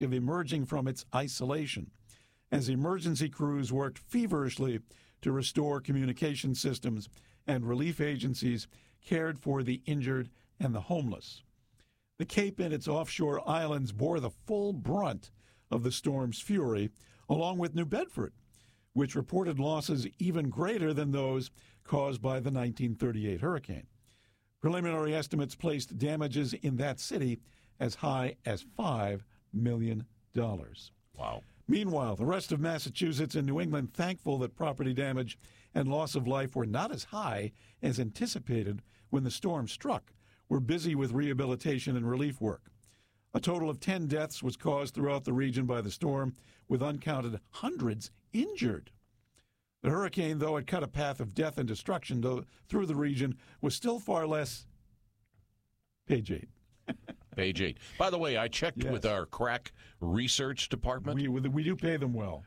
of emerging from its isolation, as emergency crews worked feverishly to restore communication systems and relief agencies cared for the injured and the homeless. The Cape and its offshore islands bore the full brunt of the storm's fury, along with New Bedford, which reported losses even greater than those caused by the 1938 hurricane. Preliminary estimates placed damages in that city as high as $5 million. Wow. Meanwhile, the rest of Massachusetts and New England, thankful that property damage and loss of life were not as high as anticipated when the storm struck, were busy with rehabilitation and relief work. A total of 10 deaths was caused throughout the region by the storm, with uncounted hundreds injured. The hurricane, though it cut a path of death and destruction through the region, was still far less. Page 8. Page 8. By the way, I checked with our crack research department. We do pay them well.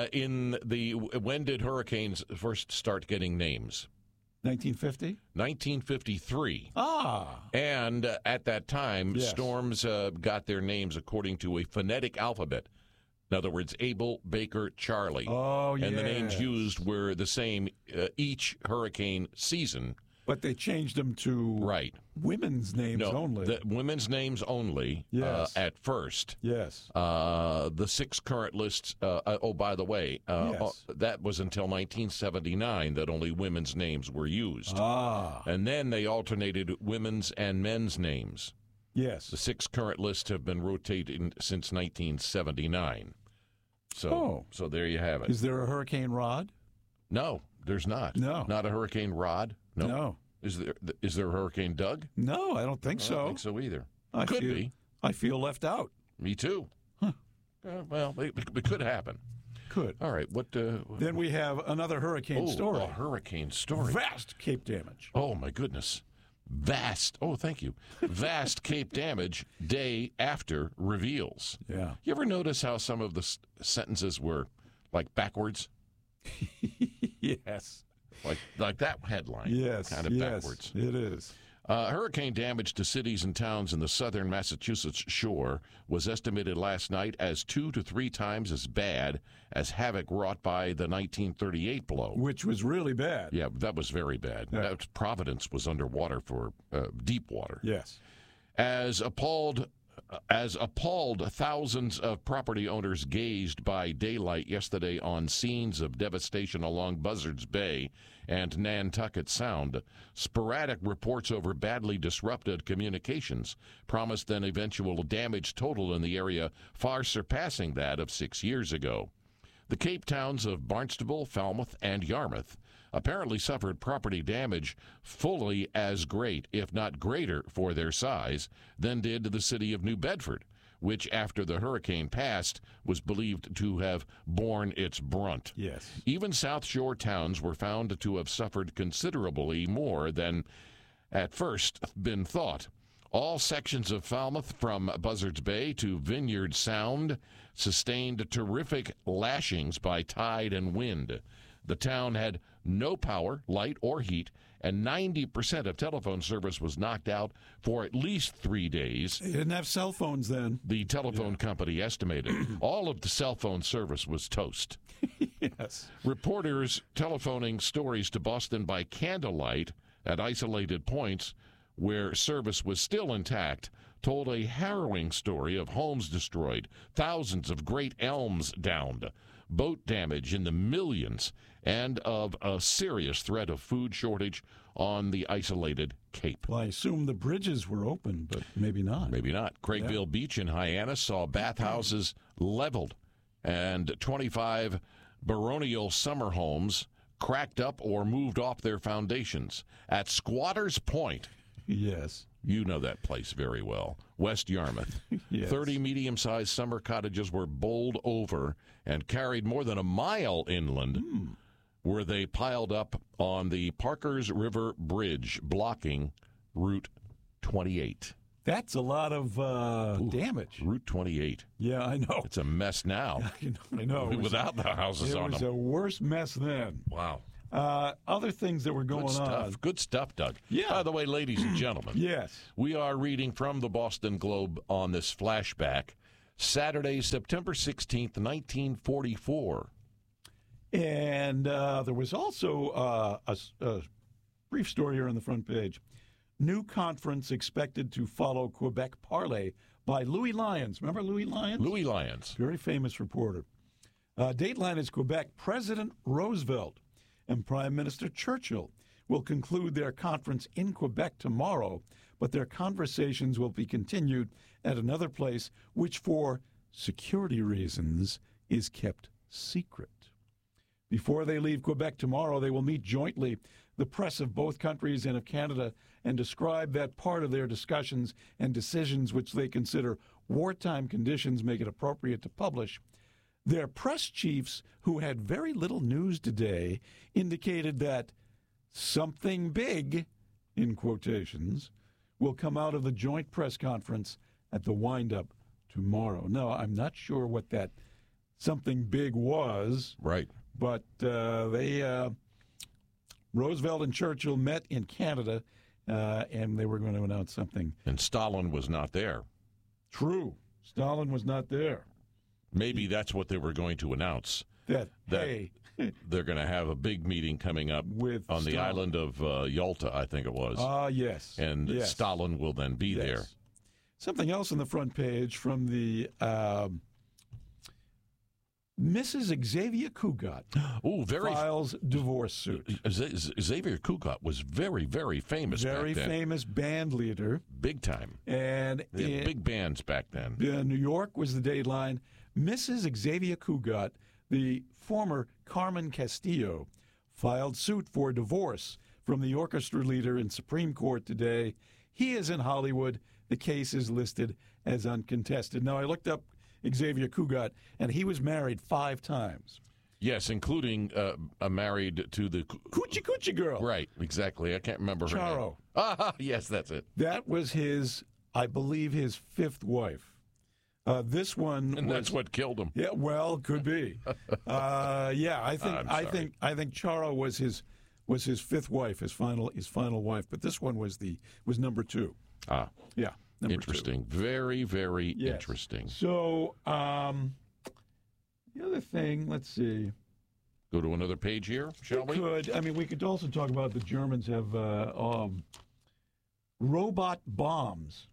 When did hurricanes first start getting names? 1950? 1953. Ah. And at that time, storms got their names according to a phonetic alphabet. In other words, Abel, Baker, Charlie. Oh, yes. And the names used were the same each hurricane season. But they changed them to women's names only. Women's names only at first. Yes. The 6 current lists, by the way, that was until 1979 that only women's names were used. Ah. And then they alternated women's and men's names. Yes. The 6 current lists have been rotating since 1979. So there you have it. Is there a Hurricane Rod? No, there's not. No. Not a Hurricane Rod? No. Is there a Hurricane Doug? No, I don't think so. I don't think so either. Could be. I feel left out. Me too. Huh. Well, it could happen. Could. All right. Then we have another hurricane story. A hurricane story. Vast Cape damage. Oh, my goodness. Vast. Oh, thank you. Vast Cape damage day after reveals. Yeah. You ever notice how some of the sentences were like backwards? Yes. Like that headline. Yes. Kind of backwards. It is. Hurricane damage to cities and towns in the southern Massachusetts shore was estimated last night as 2 to 3 times as bad as havoc wrought by the 1938 blow. Which was really bad. Yeah, that was very bad. Yeah. Providence was underwater for deep water. Yes. As appalled, thousands of property owners gazed by daylight yesterday on scenes of devastation along Buzzards Bay and Nantucket Sound, sporadic reports over badly disrupted communications promised an eventual damage total in the area far surpassing that of 6 years ago. The Cape towns of Barnstable, Falmouth, and Yarmouth apparently suffered property damage fully as great, if not greater for their size, than did the city of New Bedford, which, after the hurricane passed, was believed to have borne its brunt. Yes. Even South Shore towns were found to have suffered considerably more than at first been thought. All sections of Falmouth, from Buzzards Bay to Vineyard Sound, sustained terrific lashings by tide and wind. The town had no power, light, or heat, and 90% of telephone service was knocked out for at least 3 days. They didn't have cell phones then. The telephone company estimated. All of the cell phone service was toast. Yes. Reporters telephoning stories to Boston by candlelight at isolated points where service was still intact told a harrowing story of homes destroyed, thousands of great elms downed, boat damage in the millions, and of a serious threat of food shortage on the isolated Cape. Well, I assume the bridges were open, but maybe not. Maybe not. Craigville Beach in Hyannis saw bathhouses leveled and 25 baronial summer homes cracked up or moved off their foundations. At Squatters Point, yes, you know that place very well, West Yarmouth, yes. 30 medium-sized summer cottages were bowled over and carried more than a mile inland, where they piled up on the Parkers River Bridge, blocking Route 28. That's a lot of damage. Route 28. Yeah, I know. It's a mess now. I know. Without the houses on them. It was a worse mess then. Wow. Other things that were going on. Good stuff, Doug. Yeah. By the way, ladies and gentlemen, yes, we are reading from the Boston Globe on this flashback. Saturday, September 16th, 1944. And there was also a brief story here on the front page. New conference expected to follow Quebec Parley by Louis Lyons. Remember Louis Lyons? Louis Lyons. Very famous reporter. Dateline is Quebec. President Roosevelt and Prime Minister Churchill will conclude their conference in Quebec tomorrow, but their conversations will be continued at another place, which for security reasons is kept secret. Before they leave Quebec tomorrow, they will meet jointly, the press of both countries and of Canada, and describe that part of their discussions and decisions which they consider wartime conditions make it appropriate to publish. Their press chiefs, who had very little news today, indicated that something big, in quotations, will come out of the joint press conference at the wind-up tomorrow. Now, I'm not sure what that something big was. Right. But Roosevelt and Churchill met in Canada, and they were going to announce something. And Stalin was not there. True. Stalin was not there. Maybe that's what they were going to announce. That hey, they're going to have a big meeting coming up with on the Stalin. island of Yalta, I think it was. Yes. And yes. Stalin will then be Yes. there. Something else on the front page from the Mrs. Xavier Cugat Oh, very files divorce suit. Xavier Cugat was very, very famous Very back then. famous band leader. Big time. And They had big bands back then. New York was the Dateline. Mrs. Xavier Cugat, the former Carmen Castillo, filed suit for divorce from the orchestra leader in Supreme Court today. He is in Hollywood. The case is listed as uncontested. Now, I looked up Xavier Cugat, and he was married 5 times. Yes, including married to the Coochie Coochie Girl. Right, exactly. I can't remember her name. Charo. Ah, yes, that's it. That was his, I believe, his 5th wife. This one And was, that's what killed him. Yeah, well, could be. Yeah, I think Charo was his 5th wife, his final wife. But this one was number 2. Ah, Yeah, number 2. interesting. Very, very Yes. interesting. So the other thing, let's see. Go to another page here, shall we? We could also talk about the Germans have robot bombs.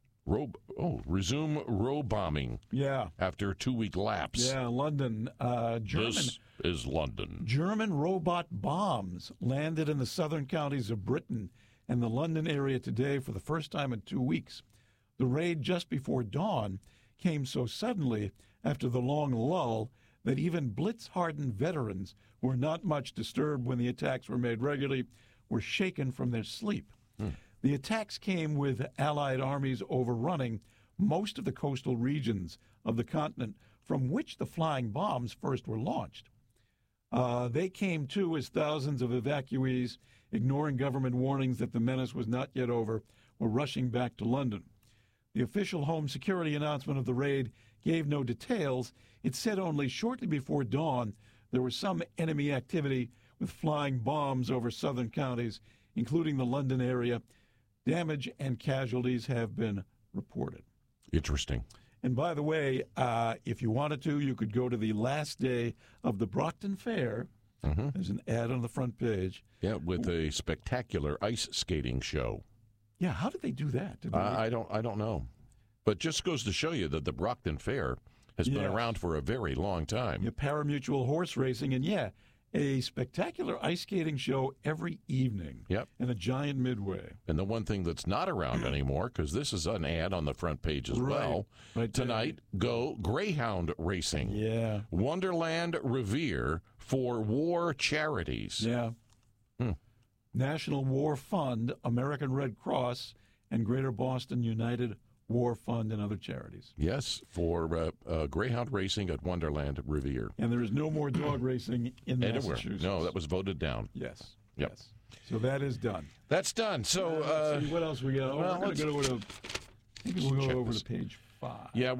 Resume row bombing Yeah. after a 2-week lapse. Yeah, London. This is London. German robot bombs landed in the southern counties of Britain and the London area today for the first time in 2 weeks. The raid just before dawn came so suddenly after the long lull that even blitz-hardened veterans who were not much disturbed when the attacks were made regularly were shaken from their sleep. The attacks came with Allied armies overrunning most of the coastal regions of the continent from which the flying bombs first were launched. They came, too, as thousands of evacuees, ignoring government warnings that the menace was not yet over, were rushing back to London. The official Home Security announcement of the raid gave no details. It said only shortly before dawn there was some enemy activity with flying bombs over southern counties, including the London area. Damage and casualties have been reported. Interesting. And by the way, if you wanted to, you could go to the last day of the Brockton Fair. There's an ad on the front page. Yeah, with a spectacular ice skating show. Yeah, how did they do that? Did they I don't know. But just goes to show you that the Brockton Fair has been Yes. around for a very long time. Yeah, parimutuel horse racing, and a spectacular ice skating show every evening. Yep. And a giant midway. And the one thing that's not around anymore, because this is an ad on the front page as well, Right. tonight, go Greyhound Racing. Yeah. Wonderland Revere for war charities. Yeah. National War Fund, American Red Cross, and Greater Boston United War Fund and other charities. Yes, for Greyhound Racing at Wonderland Revere. And there is no more dog racing in Anywhere. Massachusetts. No, that was voted down. Yes. Yep. Yes. So that is done. That's done. So, Let's see, what else we got? well, We're going to go to. Maybe we'll check go over this. to page 5. yeah,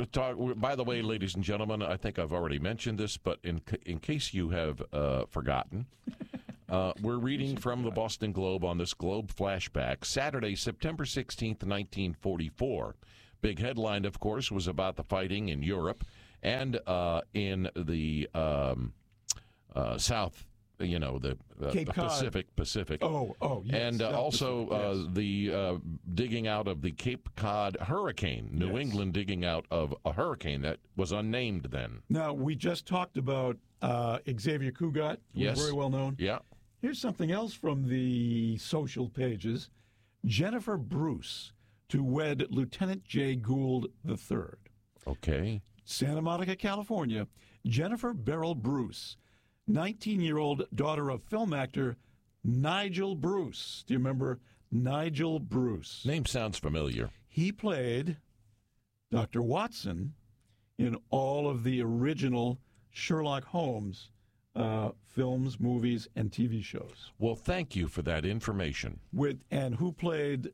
by the way, ladies and gentlemen, I think I've already mentioned this, but in case you have forgotten, we're reading from the Boston Globe on this Globe flashback. Saturday, September 16th, 1944. Big headline, of course, was about the fighting in Europe and in the South, the Cape Cod. Pacific. Oh, yes. And South also Pacific, yes. the digging out of the Cape Cod hurricane, New Yes. England digging out of a hurricane that was unnamed then. Now, we just talked about Xavier Cugat, who's Yes. very well known. Yeah. Here's something else from the social pages. Jennifer Bruce to wed Lieutenant Jay Gould III. Okay. Santa Monica, California. Jennifer Beryl Bruce, 19-year-old daughter of film actor Nigel Bruce. Do you remember Nigel Bruce? Name sounds familiar. He played Dr. Watson in all of the original Sherlock Holmes films, movies, and TV shows. Well, thank you for that information. Who played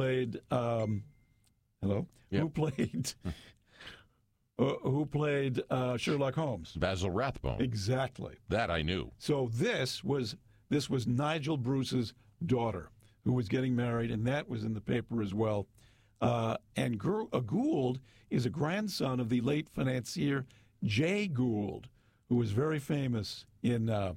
hello? Yep. Who played Sherlock Holmes? Basil Rathbone. Exactly. That I knew. So this was Nigel Bruce's daughter who was getting married, and that was in the paper as well. And Gould is a grandson of the late financier Jay Gould, who was very famous in the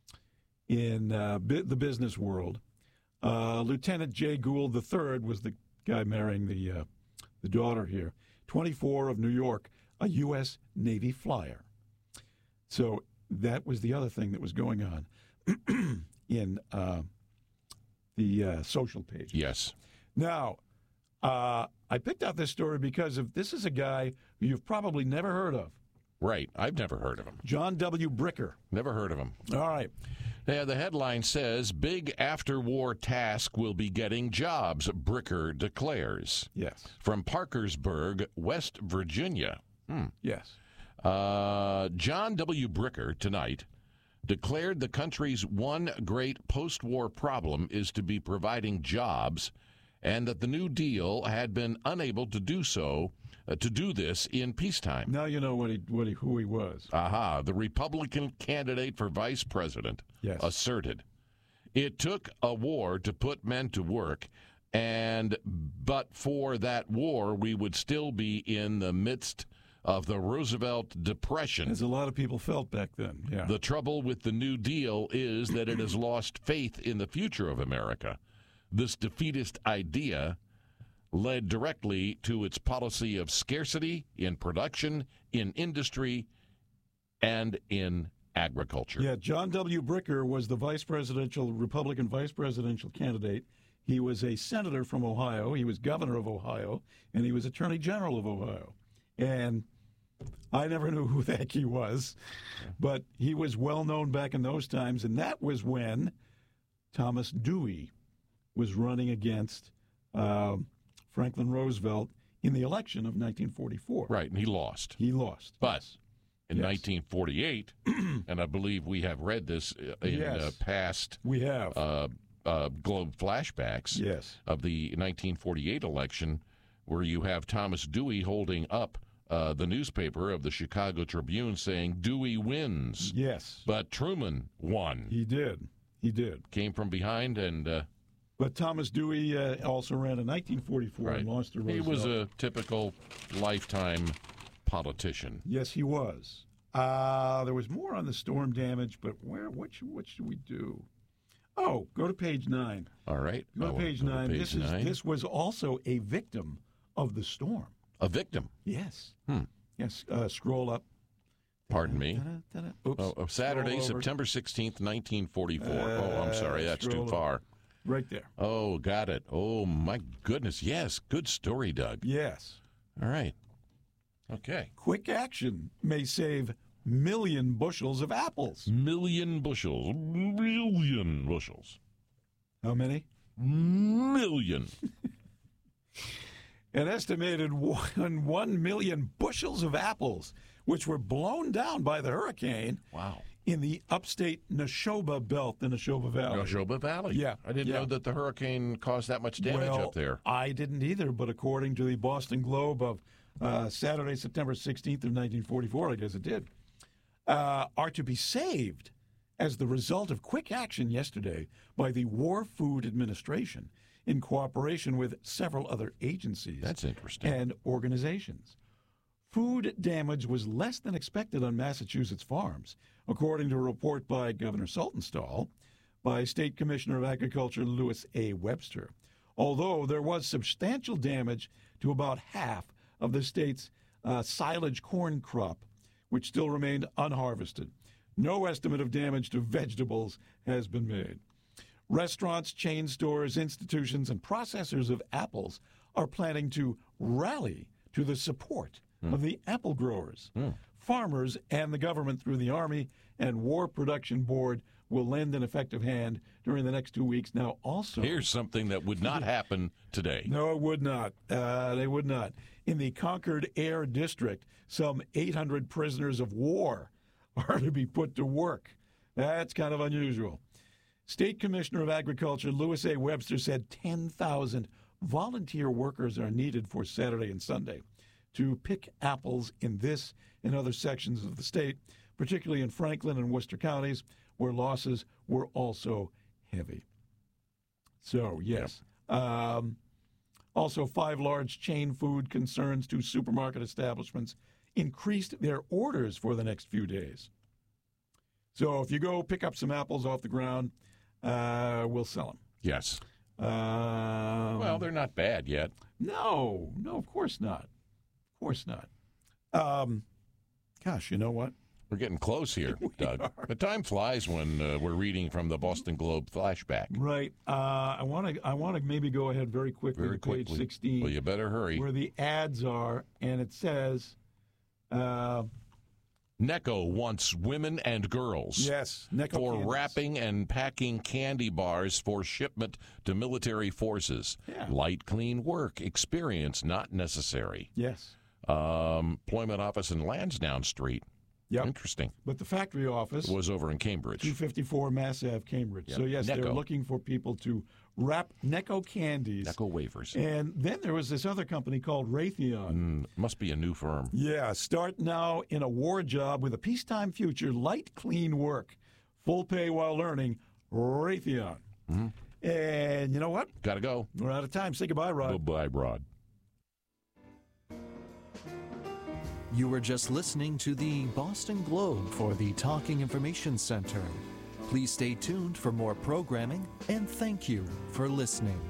business world. Lieutenant Jay Gould III was the guy marrying the daughter here. 24 of New York, a U.S. Navy flyer. So that was the other thing that was going on in the social pages. Yes. Now, I picked out this story because this is a guy who you've probably never heard of. Right. I've never heard of him. John W. Bricker. Never heard of him. All right. Yeah, the headline says, big after-war task will be getting jobs, Bricker declares. Yes. From Parkersburg, West Virginia. Yes. John W. Bricker tonight declared the country's one great post-war problem is to be providing jobs, and that the New Deal had been unable to do this in peacetime. Now you know who he was. Aha, the Republican candidate for vice president asserted, it took a war to put men to work, but for that war, we would still be in the midst of the Roosevelt Depression. As a lot of people felt back then, yeah. The trouble with the New Deal is that it has lost faith in the future of America. This defeatist idea led directly to its policy of scarcity in production, in industry, and in agriculture. Yeah, John W. Bricker was the Republican vice presidential candidate. He was a senator from Ohio. He was governor of Ohio, and he was attorney general of Ohio. And I never knew who the heck he was, but he was well known back in those times, and that was when Thomas Dewey was running against Franklin Roosevelt in the election of 1944. Right, and he lost. He lost. But in 1948, and I believe we have read this in past we have Globe flashbacks of the 1948 election, where you have Thomas Dewey holding up the newspaper of the Chicago Tribune saying, Dewey wins. Yes. But Truman won. He did. Came from behind and... But Thomas Dewey also ran in 1944 and lost to Roosevelt. He was a typical lifetime politician. Yes, he was. There was more on the storm damage, but what should we do? Oh, go to page 9. All right. Go to page 9. This was also a victim of the storm. A victim? Yes. Yes. Scroll up. Pardon me. Oops. Saturday, September 16th, 1944. I'm sorry. That's too far. Right there. Oh, got it. Oh, my goodness. Yes. Good story, Doug. Yes. All right. Okay. Quick action may save million bushels of apples. Million bushels. Million bushels. How many? Million. An estimated 1 million bushels of apples, which were blown down by the hurricane. Wow. In the upstate Neshoba belt, the Neshoba Valley. Neshoba Valley. Yeah. I didn't know that the hurricane caused that much damage up there. I didn't either, but according to the Boston Globe of Saturday, September 16th of 1944, I guess it did, are to be saved as the result of quick action yesterday by the War Food Administration in cooperation with several other agencies. That's interesting. And organizations. Food damage was less than expected on Massachusetts farms, according to a report by Governor Saltonstall, by State Commissioner of Agriculture Louis A. Webster, although there was substantial damage to about half of the state's silage corn crop, which still remained unharvested. No estimate of damage to vegetables has been made. Restaurants, chain stores, institutions, and processors of apples are planning to rally to the support of the apple growers. Farmers and the government through the Army and War Production Board will lend an effective hand during the next 2 weeks. Now, also... Here's something that would not happen today. No, it would not. They would not. In the Concord Air District, some 800 prisoners of war are to be put to work. That's kind of unusual. State Commissioner of Agriculture Louis A. Webster said 10,000 volunteer workers are needed for Saturday and Sunday to pick apples in this and other sections of the state, particularly in Franklin and Worcester counties, where losses were also heavy. So, yes. Yep. Also, 5 large chain food concerns to supermarket establishments increased their orders for the next few days. So if you go pick up some apples off the ground, we'll sell them. Yes. Well, they're not bad yet. No, of course not. Of course not. Gosh, you know what? We're getting close here, Doug. The time flies when we're reading from the Boston Globe flashback. Right. I want to maybe go ahead very quickly to page 16. Well, you better hurry. Where the ads are, and it says... Necco wants women and girls. Yes, Necco for candies. wrapping and packing candy bars for shipment to military forces. Yeah. Light, clean work. Experience not necessary. Yes. Employment office in Lansdowne Street. Yep. Interesting. But the factory office was over in Cambridge. 254 Mass Ave, Cambridge. Yep. So, yes, Necco. They're looking for people to wrap Necco candies. Necco wafers. And then there was this other company called Raytheon. Must be a new firm. Yeah. Start now in a war job with a peacetime future. Light, clean work. Full pay while learning. Raytheon. Mm-hmm. And you know what? Gotta go. We're out of time. Say goodbye, Rod. Goodbye, Rod. You were just listening to the Boston Globe for the Talking Information Center. Please stay tuned for more programming, and thank you for listening.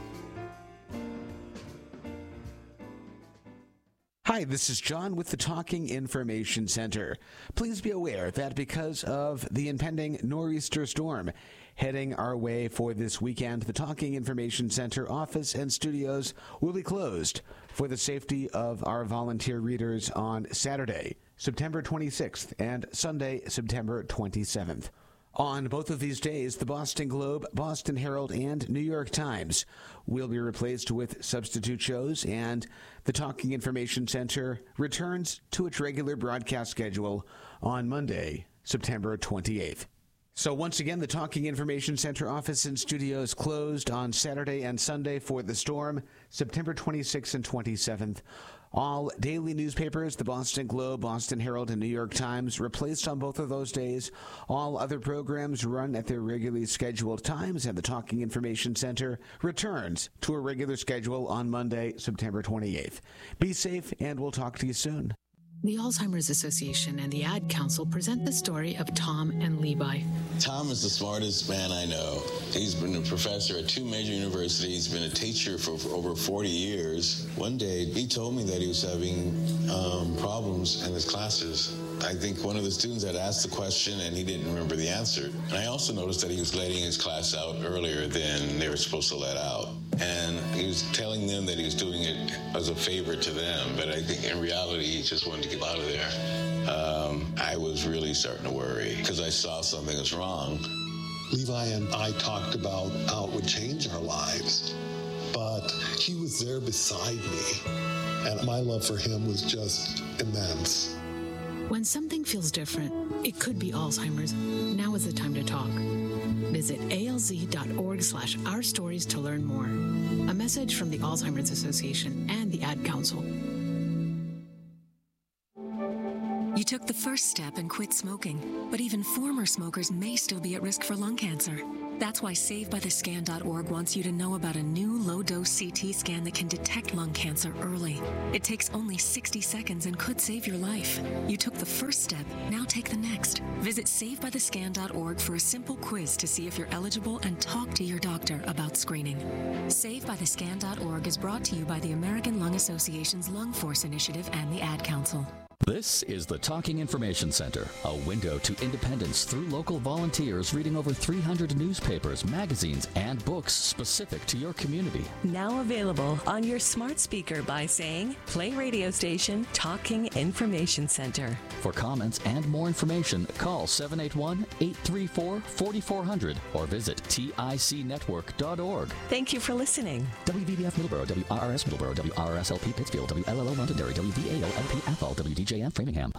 Hi, this is John with the Talking Information Center. Please be aware that because of the impending nor'easter storm heading our way for this weekend, the Talking Information Center office and studios will be closed for the safety of our volunteer readers on Saturday, September 26th, and Sunday, September 27th. On both of these days, the Boston Globe, Boston Herald, and New York Times will be replaced with substitute shows, and the Talking Information Center returns to its regular broadcast schedule on Monday, September 28th. So once again, the Talking Information Center office and studios closed on Saturday and Sunday for the storm, September 26th and 27th. All daily newspapers, the Boston Globe, Boston Herald, and New York Times, replaced on both of those days. All other programs run at their regularly scheduled times, and the Talking Information Center returns to a regular schedule on Monday, September 28th. Be safe, and we'll talk to you soon. The Alzheimer's Association and the Ad Council present the story of Tom and Levi. Tom is the smartest man I know. He's been a professor at 2 major universities, been a teacher for over 40 years. One day, he told me that he was having problems in his classes. I think one of the students had asked the question and he didn't remember the answer. And I also noticed that he was letting his class out earlier than they were supposed to let out. And he was telling them that he was doing it as a favor to them, but I think in reality, he just wanted to get out of there. I was really starting to worry because I saw something was wrong. Levi and I talked about how it would change our lives, but he was there beside me, and my love for him was just immense. When something feels different, it could be Alzheimer's. Now is the time to talk. Visit alz.org/ourstories to learn more. A message from the Alzheimer's Association and the Ad Council. You took the first step and quit smoking, but even former smokers may still be at risk for lung cancer. That's why SaveByTheScan.org wants you to know about a new low-dose CT scan that can detect lung cancer early. It takes only 60 seconds and could save your life. You took the first step, now take the next. Visit SaveByTheScan.org for a simple quiz to see if you're eligible and talk to your doctor about screening. SaveByTheScan.org is brought to you by the American Lung Association's Lung Force Initiative and the Ad Council. This is the Talking Information Center, a window to independence through local volunteers reading over 300 newspapers, magazines, and books specific to your community. Now available on your smart speaker by saying, play radio station Talking Information Center. For comments and more information, call 781-834-4400 or visit ticnetwork.org. Thank you for listening. WVBF Middleborough, WRRS Middleborough, WRSLP Pittsfield, WLLO Londonderry, WVAO-LP Athol, WDJM Framingham.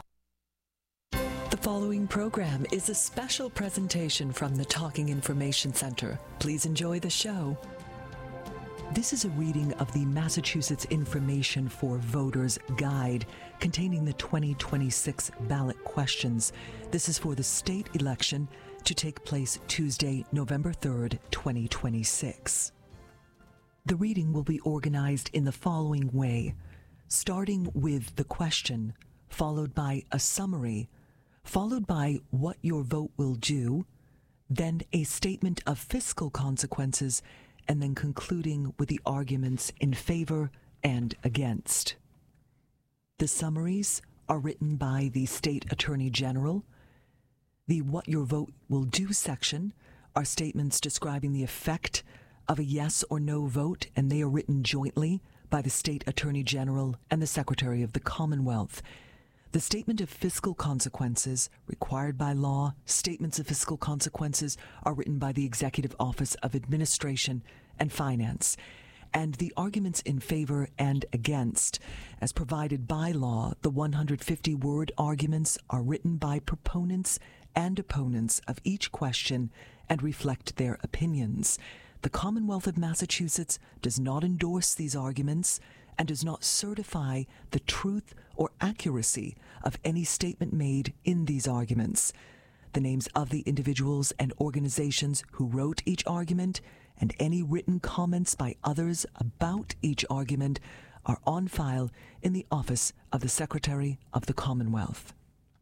The following program is a special presentation from the Talking Information Center. Please enjoy the show. This is a reading of the Massachusetts Information for Voters Guide containing the 2026 ballot questions. This is for the state election to take place Tuesday, November 3rd, 2026. The reading will be organized in the following way, starting with the question, followed by a summary, followed by what your vote will do, then a statement of fiscal consequences, and then concluding with the arguments in favor and against. The summaries are written by the State Attorney General. The What Your Vote Will Do section are statements describing the effect of a yes or no vote, and they are written jointly by the State Attorney General and the Secretary of the Commonwealth. The statement of fiscal consequences, required by law, statements of fiscal consequences are written by the Executive Office of Administration and Finance. And the arguments in favor and against, as provided by law, the 150-word arguments are written by proponents and opponents of each question and reflect their opinions. The Commonwealth of Massachusetts does not endorse these arguments and does not certify the truth or accuracy of any statement made in these arguments. The names of the individuals and organizations who wrote each argument and any written comments by others about each argument are on file in the Office of the Secretary of the Commonwealth.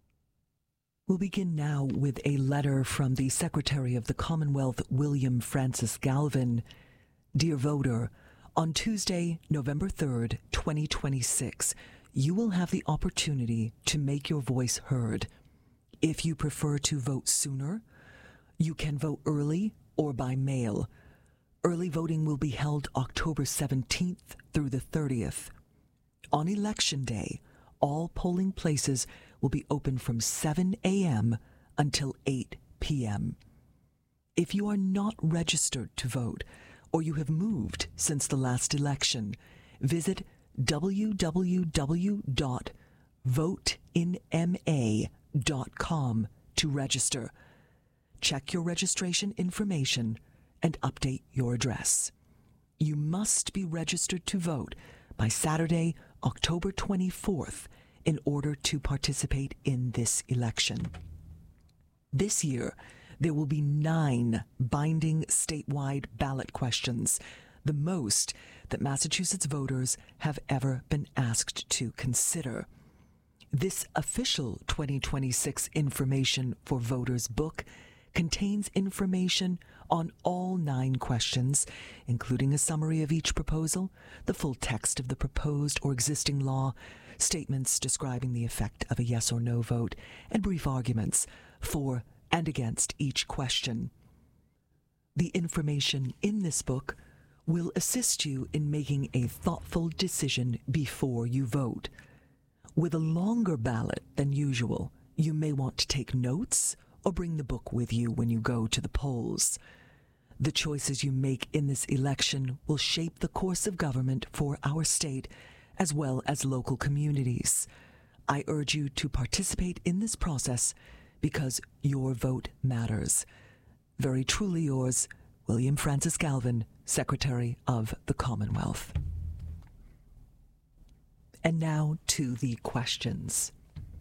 We'll begin now with a letter from the Secretary of the Commonwealth, William Francis Galvin. Dear voter, on Tuesday, November 3rd, 2026, you will have the opportunity to make your voice heard. If you prefer to vote sooner, you can vote early or by mail. Early voting will be held October 17th through the 30th. On Election Day, all polling places will be open from 7 a.m. until 8 p.m. If you are not registered to vote, or you have moved since the last election, visit www.voteinma.com to register. Check your registration information and update your address. You must be registered to vote by Saturday, October 24th, in order to participate in this election. This year, there will be 9 binding statewide ballot questions, the most that Massachusetts voters have ever been asked to consider. This official 2026 Information for Voters book contains information on all 9 questions, including a summary of each proposal, the full text of the proposed or existing law, statements describing the effect of a yes or no vote, and brief arguments for and against each question. The information in this book will assist you in making a thoughtful decision before you vote. With a longer ballot than usual, you may want to take notes or bring the book with you when you go to the polls. The choices you make in this election will shape the course of government for our state as well as local communities. I urge you to participate in this process because your vote matters. Very truly yours, William Francis Galvin, Secretary of the Commonwealth. And now to the questions.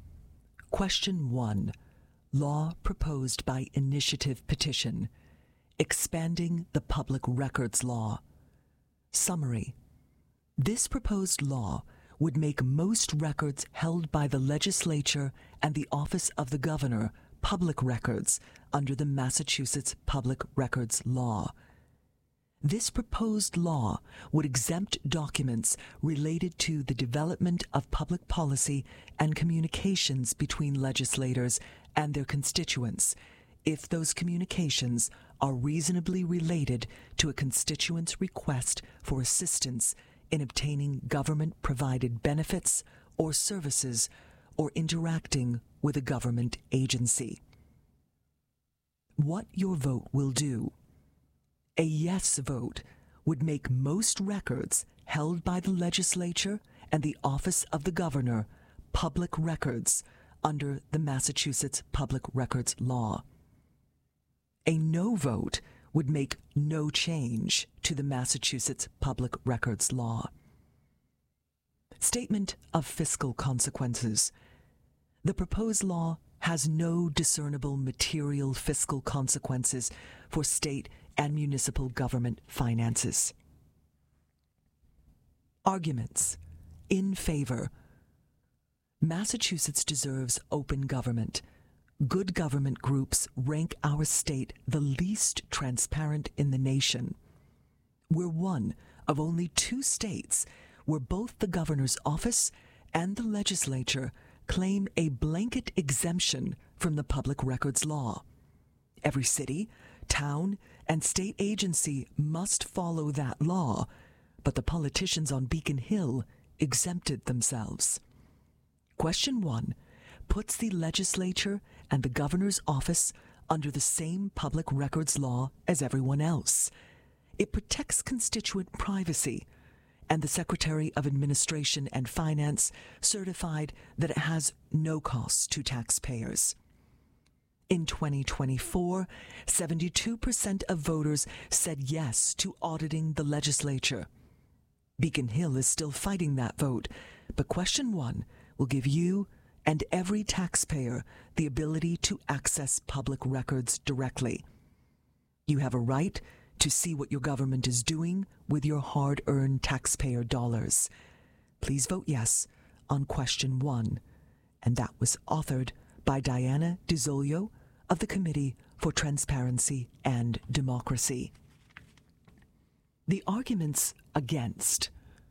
Question 1. Law proposed by initiative petition. expanding the Public Records Law. Summary. This proposed law would make most records held by the legislature and the office of the governor public records under the Massachusetts Public Records Law. This proposed law would exempt documents related to the development of public policy and communications between legislators and their constituents if those communications are reasonably related to a constituent's request for assistance in obtaining government-provided benefits or services or interacting with a government agency. What your vote will do. A yes vote would make most records held by the legislature and the office of the governor public records under the Massachusetts Public Records Law. A no vote would make no change to the Massachusetts Public Records Law. Statement of fiscal consequences. The proposed law has no discernible material fiscal consequences for state and municipal government finances. Arguments in favor. Massachusetts deserves open government. Good government groups rank our state the least transparent in the nation. We're one of only 2 states where both the governor's office and the legislature claim a blanket exemption from the Public Records Law. Every city, town, and state agency must follow that law, but the politicians on Beacon Hill exempted themselves. Question 1 puts the legislature and the governor's office under the same public records law as everyone else. It protects constituent privacy, and the Secretary of Administration and Finance certified that it has no costs to taxpayers. In 2024, 72% of voters said yes to auditing the legislature. Beacon Hill is still fighting that vote, but question 1 will give you and every taxpayer the ability to access public records directly. You have a right to see what your government is doing with your hard-earned taxpayer dollars. Please vote yes on question 1, and that was authored by Diana DiZolio of the Committee for Transparency and Democracy. The arguments against.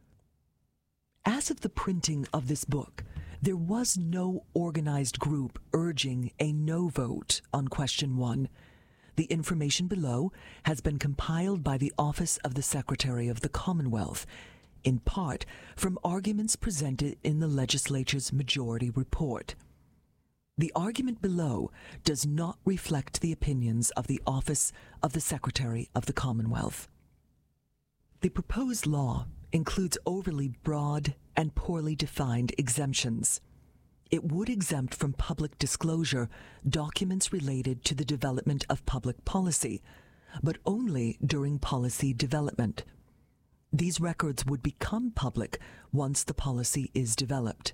As of the printing of this book, there was no organized group urging a no vote on question 1. The information below has been compiled by the Office of the Secretary of the Commonwealth, in part from arguments presented in the legislature's majority report. The argument below does not reflect the opinions of the Office of the Secretary of the Commonwealth. The proposed law includes overly broad and poorly defined exemptions. It would exempt from public disclosure documents related to the development of public policy, but only during policy development. These records would become public once the policy is developed.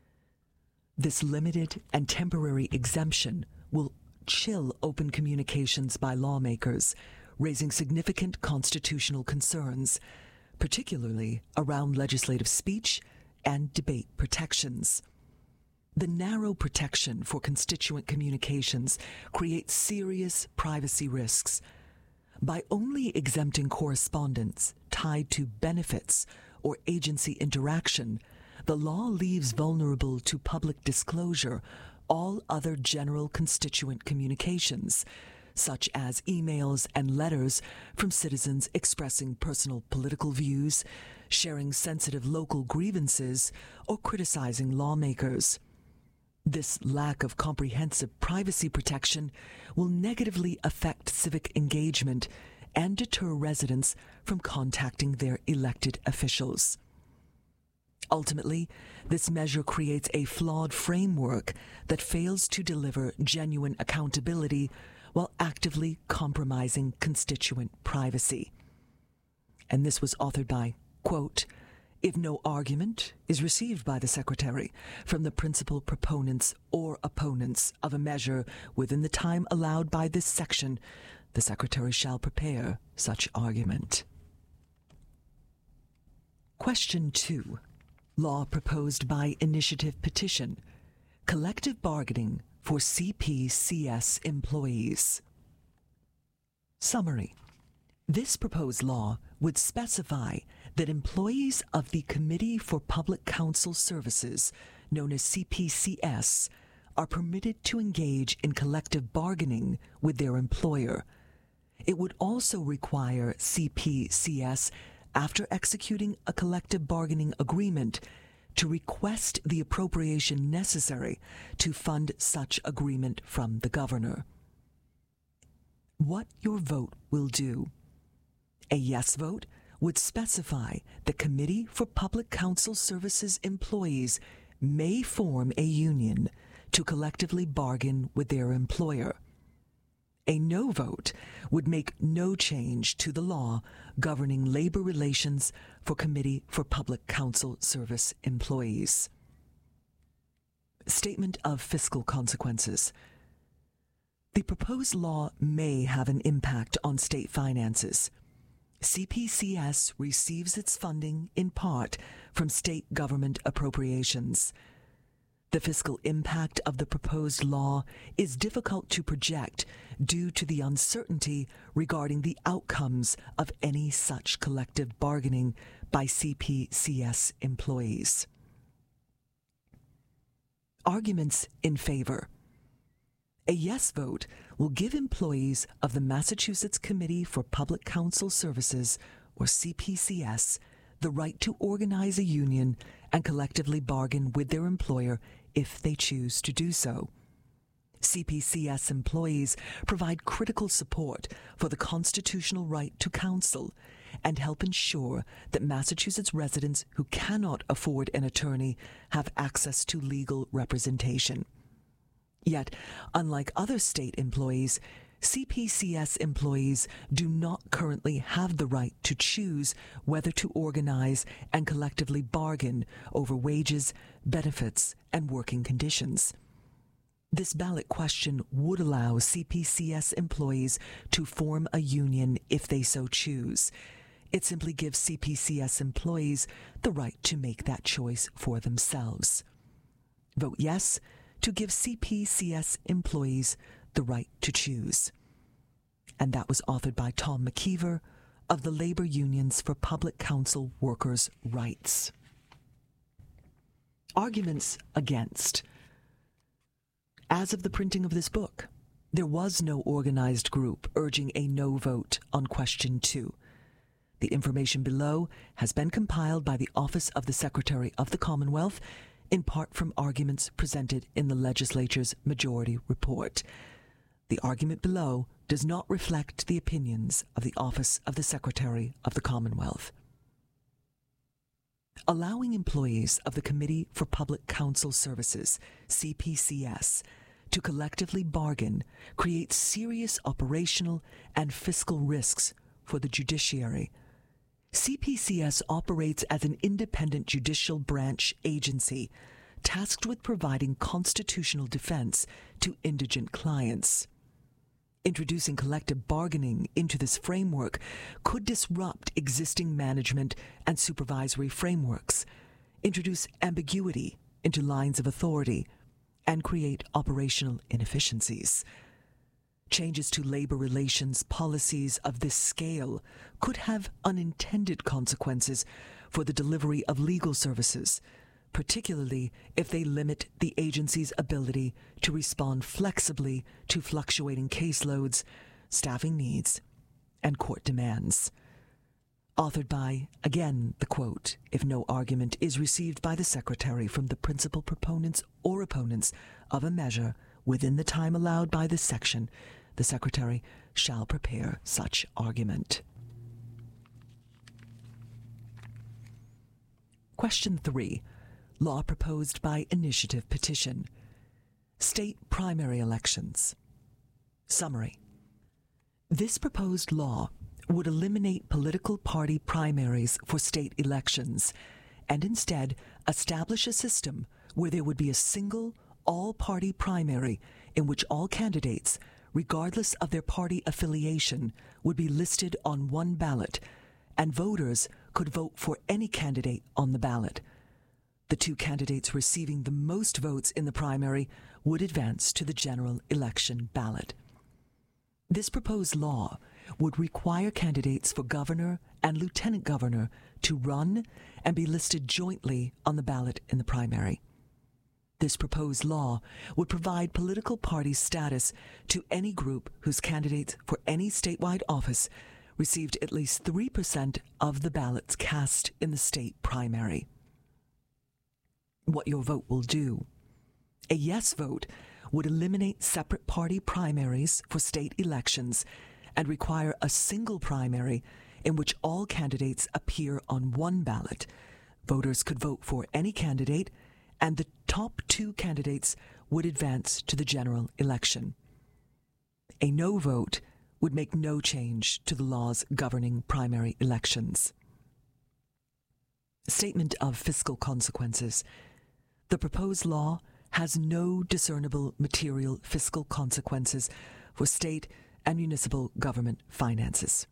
This limited and temporary exemption will chill open communications by lawmakers, raising significant constitutional concerns, particularly around legislative speech and debate protections. The narrow protection for constituent communications creates serious privacy risks. By only exempting correspondence tied to benefits or agency interaction, the law leaves vulnerable to public disclosure all other general constituent communications, such as emails and letters from citizens expressing personal political views, sharing sensitive local grievances, or criticizing lawmakers. This lack of comprehensive privacy protection will negatively affect civic engagement and deter residents from contacting their elected officials. Ultimately, this measure creates a flawed framework that fails to deliver genuine accountability while actively compromising constituent privacy. And this was authored by, quote, "If no argument is received by the Secretary from the principal proponents or opponents of a measure within the time allowed by this section, The Secretary shall prepare such argument. Question 2. Law proposed by initiative petition. Collective bargaining for CPCS employees. Summary. This proposed law would specify that employees of the Committee for Public Counsel Services, known as CPCS, are permitted to engage in collective bargaining with their employer. It would also require CPCS, after executing a collective bargaining agreement, to request the appropriation necessary to fund such agreement from the governor. What your vote will do. A yes vote would specify the Committee for Public Counsel Services employees may form a union to collectively bargain with their employer. A no vote would make no change to the law governing labor relations for Committee for Public Counsel Service employees. Statement of fiscal consequences. The proposed law may have an impact on state finances. CPCS receives its funding in part from state government appropriations. The fiscal impact of the proposed law is difficult to project due to the uncertainty regarding the outcomes of any such collective bargaining by CPCS employees. Arguments in favor. A yes vote will give employees of the Massachusetts Committee for Public Counsel Services, or CPCS, the right to organize a union and collectively bargain with their employer if they choose to do so. CPCS employees provide critical support for the constitutional right to counsel and help ensure that Massachusetts residents who cannot afford an attorney have access to legal representation. Yet, unlike other state employees, CPCS employees do not currently have the right to choose whether to organize and collectively bargain over wages, benefits, and working conditions. This ballot question would allow CPCS employees to form a union if they so choose. It simply gives CPCS employees the right to make that choice for themselves. Vote yes to give CPCS employees the right to choose. And that was authored by Tom McKeever of the Labor Unions for Public Counsel Workers' Rights. Arguments against. As of the printing of this book, there was no organized group urging a no vote on question 2. The information below has been compiled by the Office of the Secretary of the Commonwealth, in part from arguments presented in the legislature's majority report. The argument below does not reflect the opinions of the Office of the Secretary of the Commonwealth. Allowing employees of the Committee for Public Counsel Services, CPCS, to collectively bargain creates serious operational and fiscal risks for the judiciary. CPCS operates as an independent judicial branch agency tasked with providing constitutional defense to indigent clients. Introducing collective bargaining into this framework could disrupt existing management and supervisory frameworks, introduce ambiguity into lines of authority, and create operational inefficiencies. Changes to labor relations policies of this scale could have unintended consequences for the delivery of legal services, particularly if they limit the agency's ability to respond flexibly to fluctuating caseloads, staffing needs, and court demands. Authored by, again, the quote, "If no argument is received by the Secretary from the principal proponents or opponents of a measure within the time allowed by this section, the Secretary shall prepare such argument." Question 3. Law proposed by initiative petition. State primary elections. Summary. This proposed law would eliminate political party primaries for state elections and instead establish a system where there would be a single all-party primary in which all candidates, regardless of their party affiliation, would be listed on one ballot, and voters could vote for any candidate on the ballot. The two candidates receiving the most votes in the primary would advance to the general election ballot. This proposed law would require candidates for governor and lieutenant governor to run and be listed jointly on the ballot in the primary. This proposed law would provide political party status to any group whose candidates for any statewide office received at least 3% of the ballots cast in the state primary. What your vote will do. A yes vote would eliminate separate party primaries for state elections and require a single primary in which all candidates appear on one ballot. Voters could vote for any candidate, and the top two candidates would advance to the general election. A no vote would make no change to the laws governing primary elections. Statement of fiscal consequences. The proposed law has no discernible material fiscal consequences for state and municipal government finances.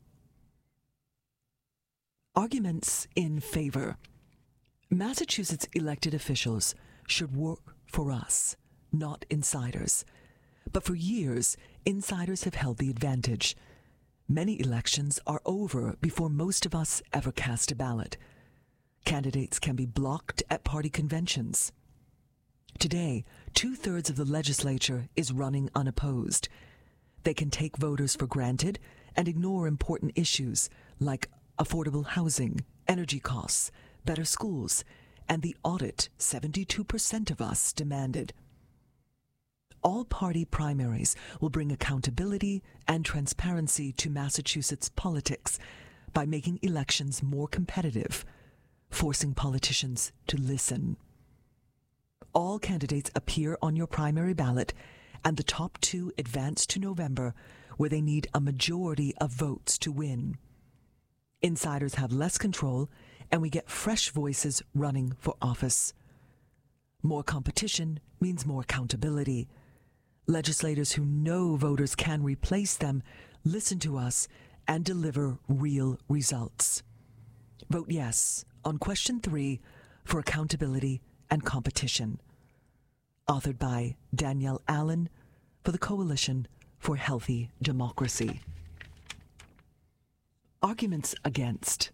Arguments in favor. Massachusetts elected officials should work for us, not insiders. But for years, insiders have held the advantage. Many elections are over before most of us ever cast a ballot. Candidates can be blocked at party conventions. Today, 2/3 of the legislature is running unopposed. They can take voters for granted and ignore important issues like affordable housing, energy costs, better schools, and the audit 72% of us demanded. All party primaries will bring accountability and transparency to Massachusetts politics by making elections more competitive, forcing politicians to listen. All candidates appear on your primary ballot, and the top two advance to November, where they need a majority of votes to win. Insiders have less control, and we get fresh voices running for office. More competition means more accountability. Legislators who know voters can replace them listen to us and deliver real results. Vote yes on question 3 for accountability and competition. Authored by Danielle Allen for the Coalition for Healthy Democracy. Arguments against.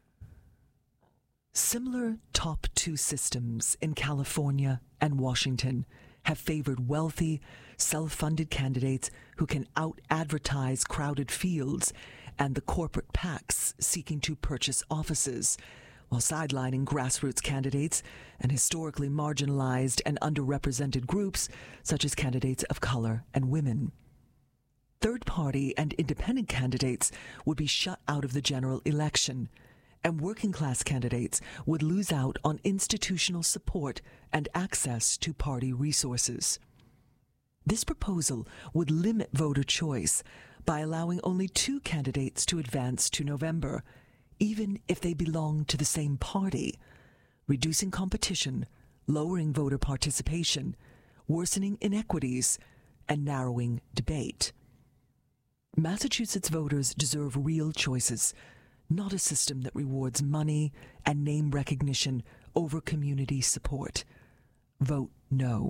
Similar top two systems in California and Washington have favored wealthy, self-funded candidates who can out-advertise crowded fields and the corporate PACs seeking to purchase offices, while sidelining grassroots candidates and historically marginalized and underrepresented groups such as candidates of color and women. Third-party and independent candidates would be shut out of the general election, and working-class candidates would lose out on institutional support and access to party resources. This proposal would limit voter choice by allowing only 2 candidates to advance to November, even if they belong to the same party, reducing competition, lowering voter participation, worsening inequities, and narrowing debate. Massachusetts voters deserve real choices, not a system that rewards money and name recognition over community support. Vote no.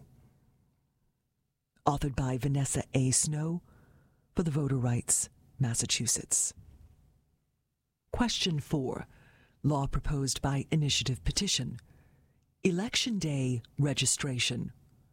Authored by Vanessa A. Snow for the Voter Rights, Massachusetts. Question 4. Law proposed by initiative petition. Election Day registration.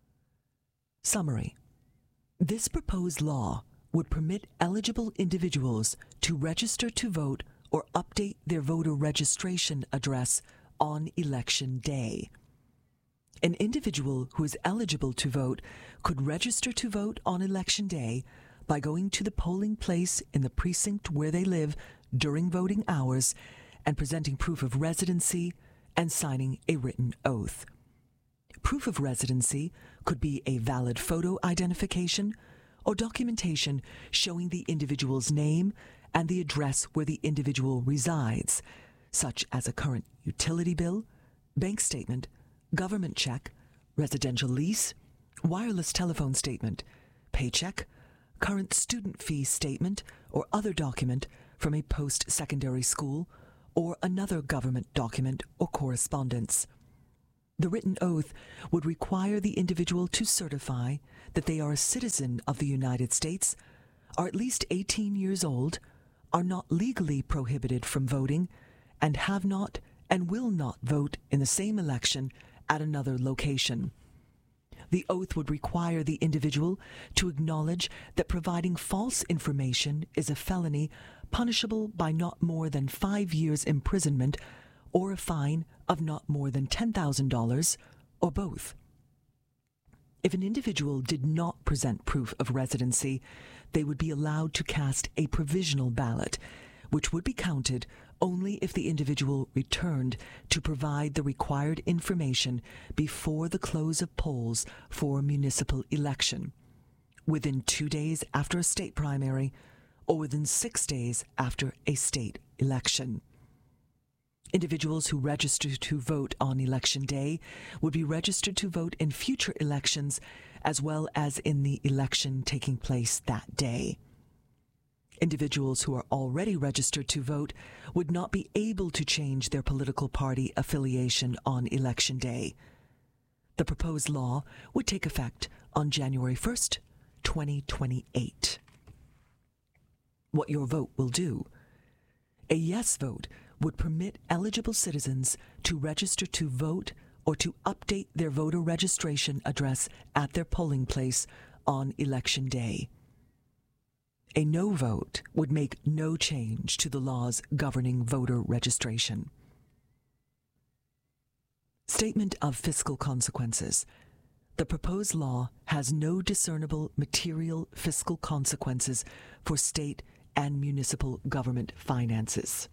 Summary. This proposed law would permit eligible individuals to register to vote or update their voter registration address on Election Day. An individual who is eligible to vote could register to vote on Election Day by going to the polling place in the precinct where they live during voting hours and presenting proof of residency and signing a written oath. Proof of residency could be a valid photo identification or documentation showing the individual's name and the address where the individual resides, such as a current utility bill, bank statement, government check, residential lease, wireless telephone statement, paycheck, current student fee statement or other document from a post-secondary school or another government document or correspondence. The written oath would require the individual to certify that they are a citizen of the United States, are at least 18 years old, are not legally prohibited from voting, and have not and will not vote in the same election at another location. The oath would require the individual to acknowledge that providing false information is a felony punishable by not more than 5 years imprisonment or a fine of not more than $10,000, or both. If an individual did not present proof of residency, they would be allowed to cast a provisional ballot, which would be counted only if the individual returned to provide the required information before the close of polls for a municipal election, within 2 days after a state primary, or within 6 days after a state election. Individuals who register to vote on Election Day would be registered to vote in future elections as well as in the election taking place that day. Individuals who are already registered to vote would not be able to change their political party affiliation on Election Day. The proposed law would take effect on January 1st, 2028. What your vote will do. A yes vote would permit eligible citizens to register to vote or to update their voter registration address at their polling place on Election Day. A no vote would make no change to the laws governing voter registration. Statement of fiscal consequences. The proposed law has no discernible material fiscal consequences for state and municipal government finances.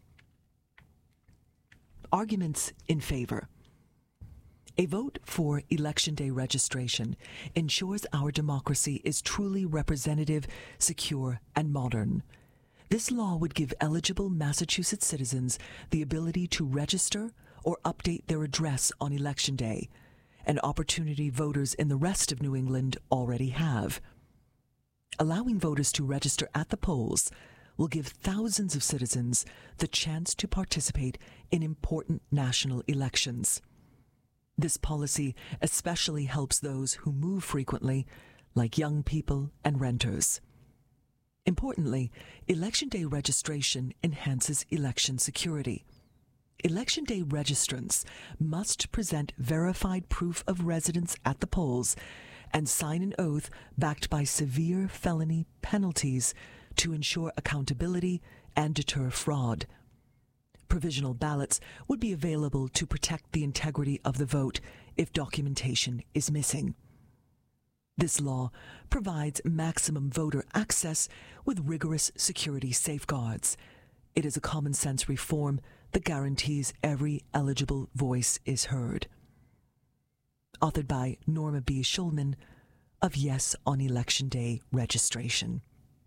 Arguments in favor. A vote for Election Day registration ensures our democracy is truly representative, secure, and modern. This law would give eligible Massachusetts citizens the ability to register or update their address on Election Day, an opportunity voters in the rest of New England already have. Allowing voters to register at the polls will give thousands of citizens the chance to participate in important national elections. This policy especially helps those who move frequently, like young people and renters. Importantly, Election Day registration enhances election security. Election Day registrants must present verified proof of residence at the polls and sign an oath backed by severe felony penalties to ensure accountability and deter fraud. Provisional ballots would be available to protect the integrity of the vote if documentation is missing. This law provides maximum voter access with rigorous security safeguards. It is a common-sense reform that guarantees every eligible voice is heard. Authored by Norma B. Schulman of Yes on Election Day Registration.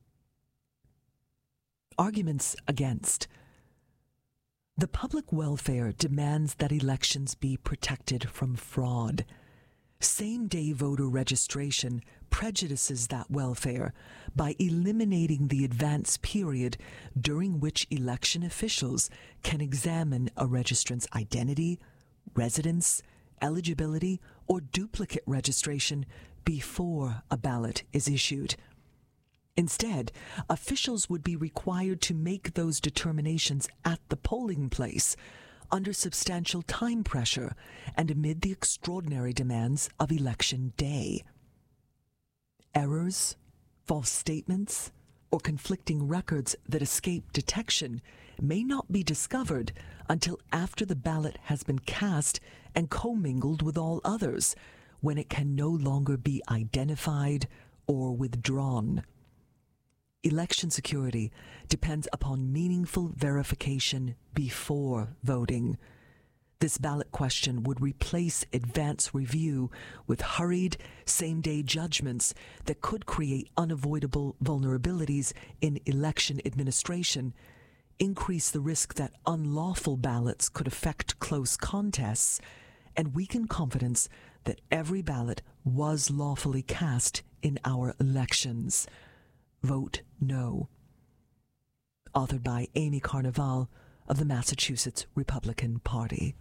Arguments against. The public welfare demands that elections be protected from fraud. Same-day voter registration prejudices that welfare by eliminating the advance period during which election officials can examine a registrant's identity, residence, eligibility, or duplicate registration before a ballot is issued. Instead, officials would be required to make those determinations at the polling place under substantial time pressure and amid the extraordinary demands of Election Day. Errors, false statements, or conflicting records that escape detection may not be discovered until after the ballot has been cast and commingled with all others, when it can no longer be identified or withdrawn. Election security depends upon meaningful verification before voting. This ballot question would replace advance review with hurried, same-day judgments that could create unavoidable vulnerabilities in election administration, increase the risk that unlawful ballots could affect close contests, and weaken confidence that every ballot was lawfully cast in our elections. vote no. Authored by Amy Carnival of the Massachusetts Republican Party.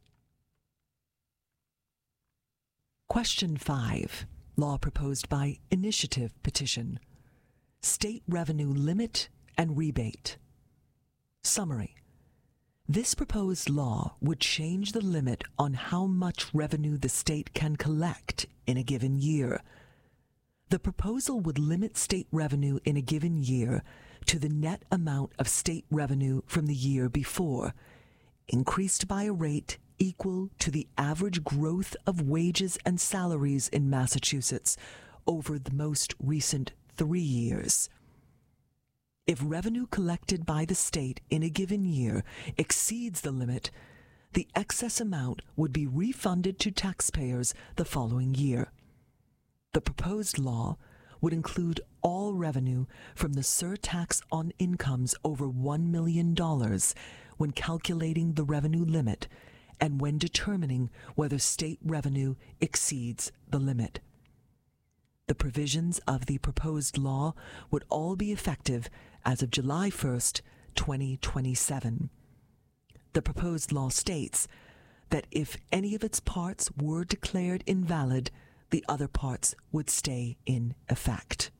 Question 5. Law proposed by initiative petition. State revenue limit and rebate. Summary. This proposed law would change the limit on how much revenue the state can collect in a given year. The proposal would limit state revenue in a given year to the net amount of state revenue from the year before, increased by a rate equal to the average growth of wages and salaries in Massachusetts over the most recent 3 years. If revenue collected by the state in a given year exceeds the limit, the excess amount would be refunded to taxpayers the following year. The proposed law would include all revenue from the surtax on incomes over $1 million when calculating the revenue limit and when determining whether state revenue exceeds the limit. The provisions of the proposed law would all be effective as of July 1st, 2027. The proposed law states that if any of its parts were declared invalid, the other parts would stay in effect.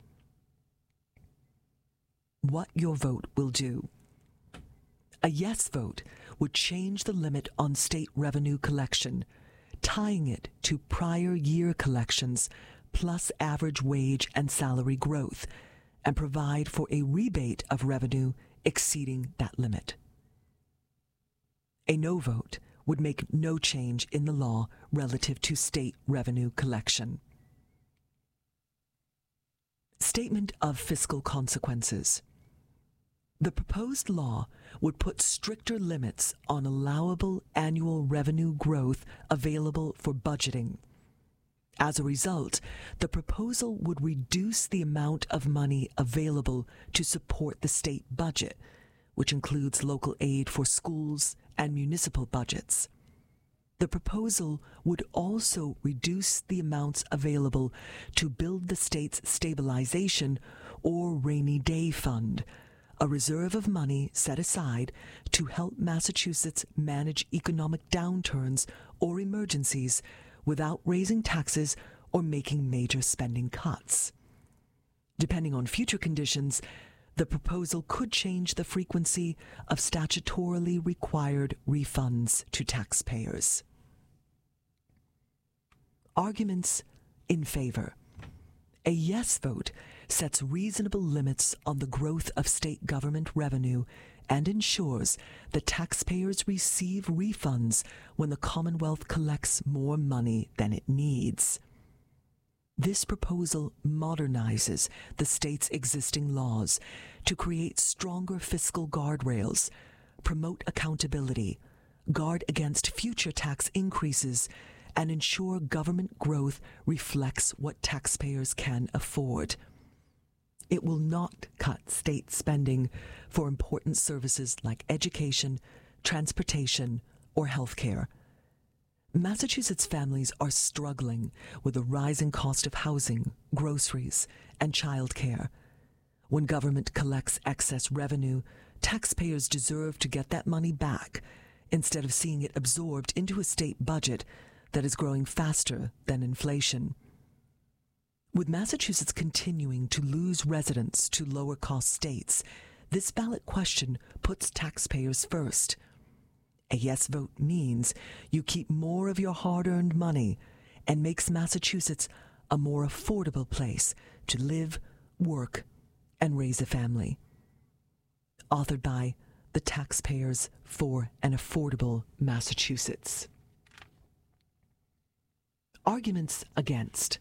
What your vote will do. A yes vote would change the limit on state revenue collection, tying it to prior year collections plus average wage and salary growth, and provide for a rebate of revenue exceeding that limit. A no vote would make no change in the law relative to state revenue collection. Statement of fiscal consequences. The proposed law would put stricter limits on allowable annual revenue growth available for budgeting. As a result, the proposal would reduce the amount of money available to support the state budget, which includes local aid for schools and municipal budgets. The proposal would also reduce the amounts available to build the state's stabilization or rainy day fund, a reserve of money set aside to help Massachusetts manage economic downturns or emergencies without raising taxes or making major spending cuts. Depending on future conditions, the proposal could change the frequency of statutorily required refunds to taxpayers. Arguments in favor. A yes vote sets reasonable limits on the growth of state government revenue and ensures that taxpayers receive refunds when the Commonwealth collects more money than it needs. This proposal modernizes the state's existing laws to create stronger fiscal guardrails, promote accountability, guard against future tax increases, and ensure government growth reflects what taxpayers can afford. It will not cut state spending for important services like education, transportation, or health care. Massachusetts families are struggling with the rising cost of housing, groceries, and child care. When government collects excess revenue, taxpayers deserve to get that money back instead of seeing it absorbed into a state budget that is growing faster than inflation. With Massachusetts continuing to lose residents to lower-cost states, this ballot question puts taxpayers first. A yes vote means you keep more of your hard-earned money and makes Massachusetts a more affordable place to live, work, and raise a family. Authored by the Taxpayers for an Affordable Massachusetts. Arguments against.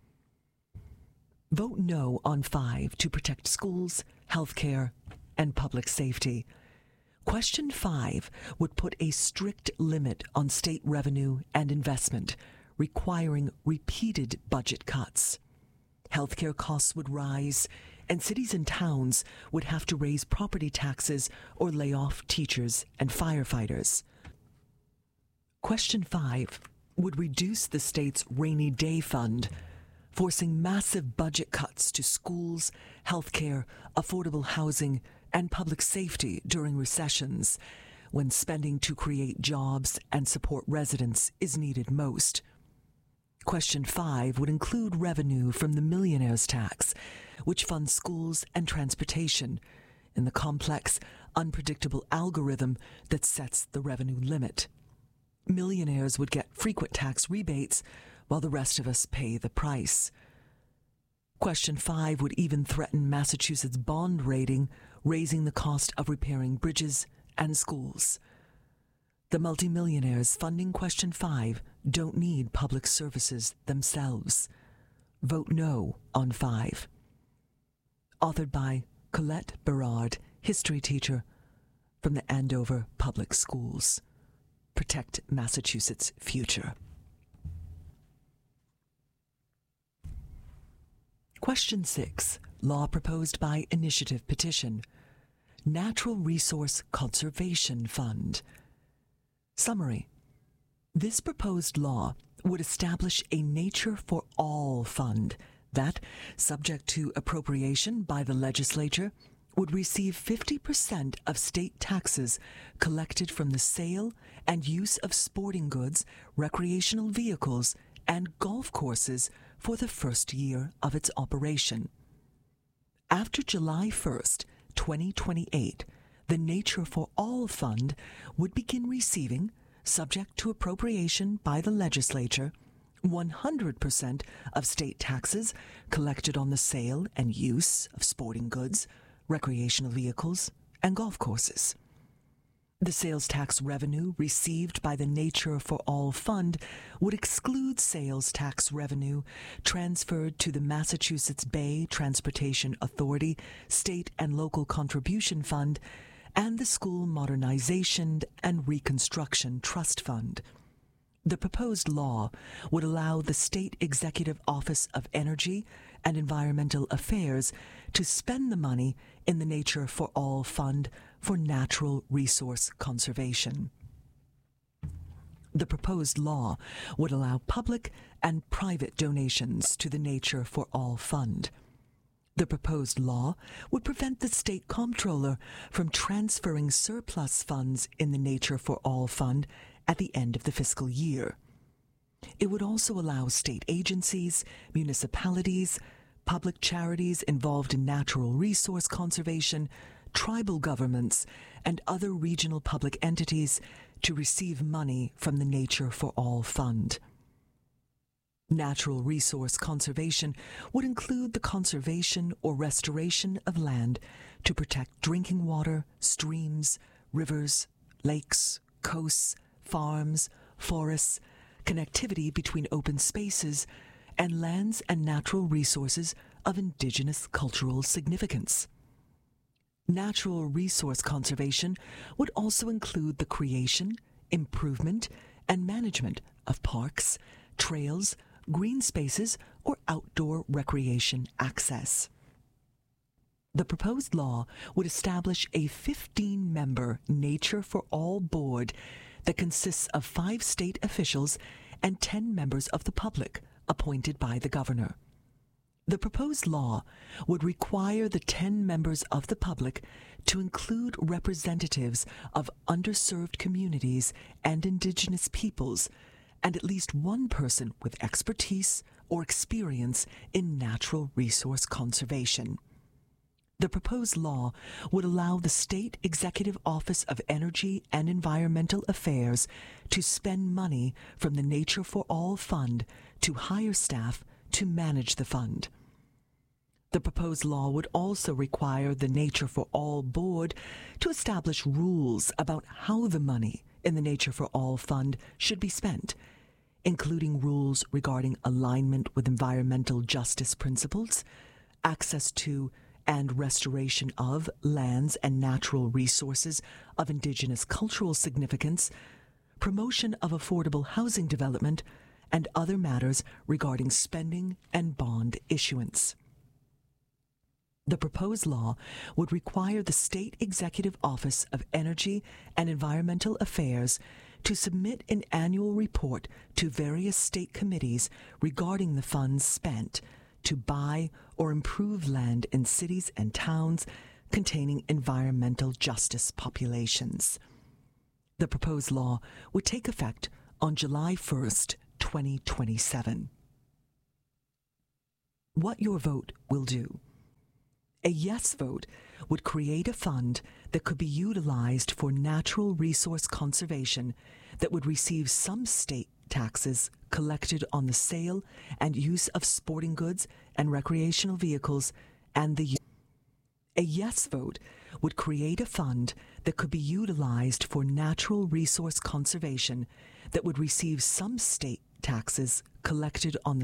Vote no on 5 to protect schools, health care, and public safety. Question 5 would put a strict limit on state revenue and investment, requiring repeated budget cuts. Healthcare costs would rise, and cities and towns would have to raise property taxes or lay off teachers and firefighters. Question 5 would reduce the state's rainy day fund, forcing massive budget cuts to schools, healthcare, affordable housing, and public safety during recessions, when spending to create jobs and support residents is needed most. Question 5 would include revenue from the millionaire's tax, which funds schools and transportation, in the complex, unpredictable algorithm that sets the revenue limit. Millionaires would get frequent tax rebates, while the rest of us pay the price. Question 5 would even threaten Massachusetts' bond rating, raising the cost of repairing bridges and schools. The multimillionaires funding Question 5 don't need public services themselves. Vote no on 5. Authored by Colette Berard, history teacher from the Andover Public Schools. Protect Massachusetts' future. Question 6. Law proposed by initiative petition. Natural Resource Conservation Fund. Summary. This proposed law would establish a Nature for All fund that, subject to appropriation by the legislature, would receive 50% of state taxes collected from the sale and use of sporting goods, recreational vehicles, and golf courses for the first year of its operation. After July 1st, 2028, the Nature for All Fund would begin receiving, subject to appropriation by the legislature, 100% of state taxes collected on the sale and use of sporting goods, recreational vehicles, and golf courses. The sales tax revenue received by the Nature for All Fund would exclude sales tax revenue transferred to the Massachusetts Bay Transportation Authority State and Local Contribution Fund and the School Modernization and Reconstruction Trust Fund. The proposed law would allow the State Executive Office of Energy and Environmental Affairs to spend the money in the Nature for All Fund for natural resource conservation. The proposed law would allow public and private donations to the Nature for All Fund. The proposed law would prevent the state comptroller from transferring surplus funds in the Nature for All Fund at the end of the fiscal year. It would also allow state agencies, municipalities, public charities involved in natural resource conservation, tribal governments, and other regional public entities to receive money from the Nature for All Fund. Natural resource conservation would include the conservation or restoration of land to protect drinking water, streams, rivers, lakes, coasts, farms, forests, connectivity between open spaces, and lands and natural resources of indigenous cultural significance. Natural resource conservation would also include the creation, improvement, and management of parks, trails, green spaces, or outdoor recreation access. The proposed law would establish a 15-member Nature for All board that consists of 5 state officials and 10 members of the public appointed by the governor. The proposed law would require the 10 members of the public to include representatives of underserved communities and indigenous peoples, and at least one person with expertise or experience in natural resource conservation. The proposed law would allow the State Executive Office of Energy and Environmental Affairs to spend money from the Nature for All Fund to hire staff to manage the fund. The proposed law would also require the Nature for All Board to establish rules about how the money in the Nature for All Fund should be spent, including rules regarding alignment with environmental justice principles, access to and restoration of lands and natural resources of indigenous cultural significance, promotion of affordable housing development, and other matters regarding spending and bond issuance. The proposed law would require the State Executive Office of Energy and Environmental Affairs to submit an annual report to various state committees regarding the funds spent to buy or improve land in cities and towns containing environmental justice populations. The proposed law would take effect on July 1st, 2027. What your vote will do. A yes vote would create a fund that could be utilized for natural resource conservation that would receive some state taxes collected on the sale and use of sporting goods and recreational vehicles and the A yes vote would create a fund that could be utilized for natural resource conservation that would receive some state taxes collected on the